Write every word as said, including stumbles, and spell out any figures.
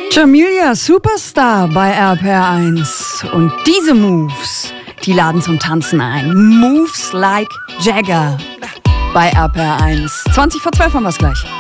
Jamilia Superstar bei R P R eins. Und diese Moves, die laden zum Tanzen ein. Moves like Jagger bei R P R eins. zwanzig vor zwölf haben wir es gleich.